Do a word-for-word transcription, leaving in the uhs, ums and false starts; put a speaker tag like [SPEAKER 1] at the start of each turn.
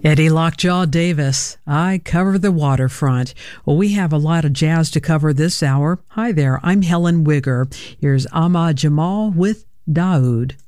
[SPEAKER 1] Eddie Lockjaw Davis, I Cover the Waterfront. Well, we have a lot of jazz to cover this hour. Hi there, I'm Helen Wigger. Here's Ahmad Jamal with Daoud.